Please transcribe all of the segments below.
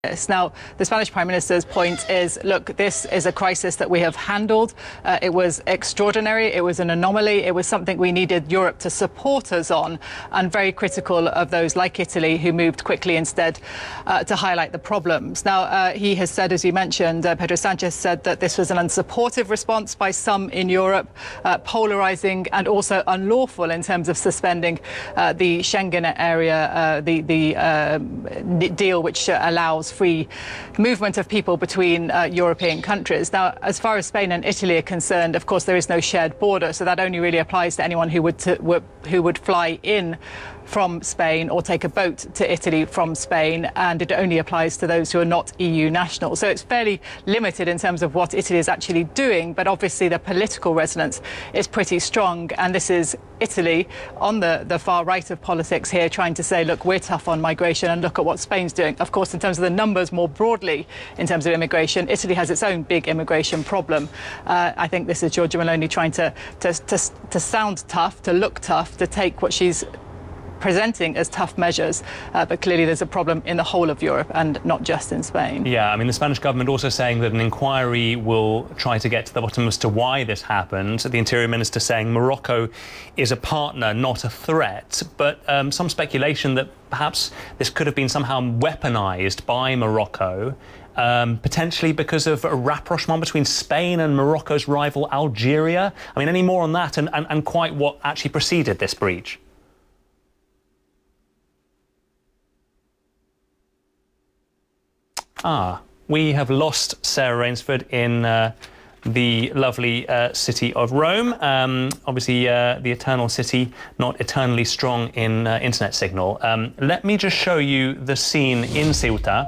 Now, the Spanish Prime Minister's point is, look, this is a crisis that we have handled. It was extraordinary. It was an anomaly. It was something we needed Europe to support us on, and very critical of those like Italy who moved quickly instead to highlight the problems. Now, he has said, as you mentioned, Pedro Sanchez said that this was an unsupportive response by some in Europe, polarizing and also unlawful in terms of suspending the Schengen area, the deal which allows free movement of people between European countries. Now, as far as Spain and Italy are concerned, of course, there is no shared border, so that only really applies to anyone who would fly in from Spain or take a boat to Italy from Spain, and it only applies to those who are not EU nationals. So it's fairly limited in terms of what Italy is actually doing, but obviously the political resonance is pretty strong, and this is Italy on the far right of politics here trying to say, look, we're tough on migration and look at what Spain's doing. Of course, in terms of the numbers more broadly, in terms of immigration, Italy has its own big immigration problem. I think this is Giorgia Meloni trying to sound tough, to look tough, to take what she's presenting as tough measures, but clearly there's a problem in the whole of Europe and not just in Spain. Yeah, I mean, the Spanish government also saying that an inquiry will try to get to the bottom as to why this happened. The Interior Minister saying Morocco is a partner, not a threat, but some speculation that perhaps this could have been somehow weaponized by Morocco, potentially because of a rapprochement between Spain and Morocco's rival Algeria. I mean, any more on that and quite what actually preceded this breach? We have lost Sarah Rainsford in the lovely city of Rome. Obviously, the eternal city, not eternally strong in internet signal. Let me just show you the scene in Ceuta.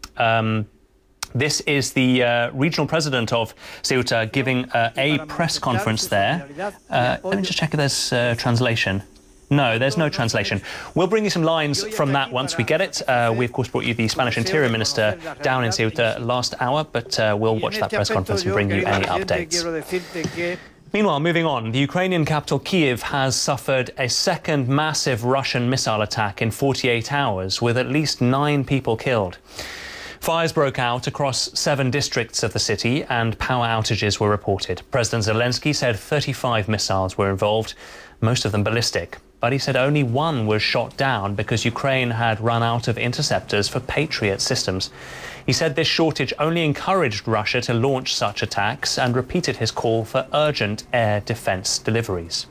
This is the regional president of Ceuta giving a press conference there. Let me just check if there's translation. No, there's no translation. We'll bring you some lines from that once we get it. We, of course, brought you the Spanish Interior Minister down in Ceuta last hour, but we'll watch that press conference and bring you any updates. Meanwhile, moving on, the Ukrainian capital Kyiv has suffered a second massive Russian missile attack in 48 hours, with at least 9 people killed. Fires broke out across 7 districts of the city and power outages were reported. President Zelensky said 35 missiles were involved, most of them ballistic. But he said only 1 was shot down because Ukraine had run out of interceptors for Patriot systems. He said this shortage only encouraged Russia to launch such attacks and repeated his call for urgent air defense deliveries.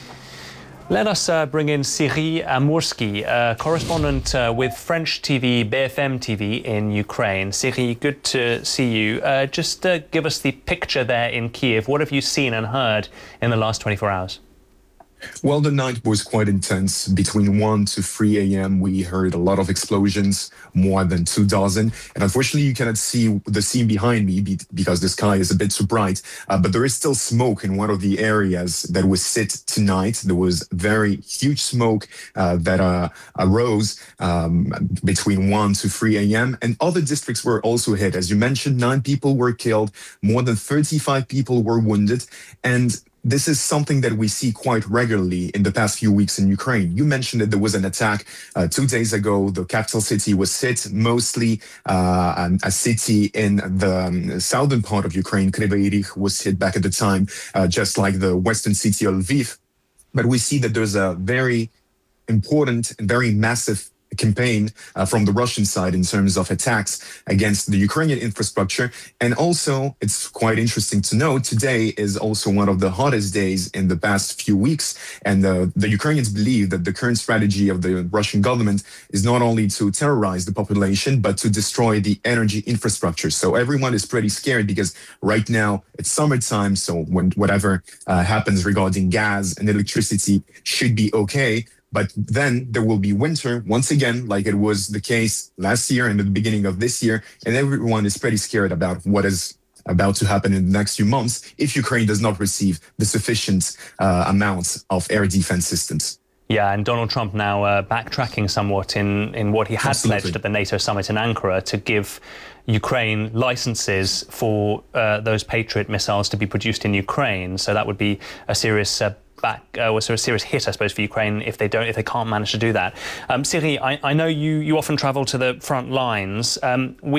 Let us bring in Cyril Amursky, correspondent with French TV, BFM TV in Ukraine. Cyril, good to see you. Just give us the picture there in Kyiv. What have you seen and heard in the last 24 hours? Well, the night was quite intense. Between 1 to 3 a.m., we heard a lot of explosions, more than 2 dozen. And unfortunately, you cannot see the scene behind me because the sky is a bit too bright. But there is still smoke in one of the areas that was hit tonight. There was very huge smoke that arose between 1 to 3 a.m. And other districts were also hit. As you mentioned, 9 people were killed, more than 35 people were wounded. And this is something that we see quite regularly in the past few weeks in Ukraine. You mentioned that there was an attack 2 days ago. The capital city was hit, mostly a city in the southern part of Ukraine. Kryvyi Rih was hit back at the time, just like the western city of Lviv. But we see that there's a very important and very massive campaign from the Russian side in terms of attacks against the Ukrainian infrastructure. And also, it's quite interesting to know, today is also one of the hottest days in the past few weeks. And the Ukrainians believe that the current strategy of the Russian government is not only to terrorize the population, but to destroy the energy infrastructure. So everyone is pretty scared because right now it's summertime. So when whatever happens regarding gas and electricity should be okay. But then there will be winter once again, like it was the case last year and at the beginning of this year. And everyone is pretty scared about what is about to happen in the next few months if Ukraine does not receive the sufficient amounts of air defense systems. Yeah, and Donald Trump now backtracking somewhat in what he had pledged at the NATO summit in Ankara to give Ukraine licenses for those Patriot missiles to be produced in Ukraine. So that would be a serious or sort of serious hit, I suppose, for Ukraine if they can't manage to do that. Cyril, I know you often travel to the front lines.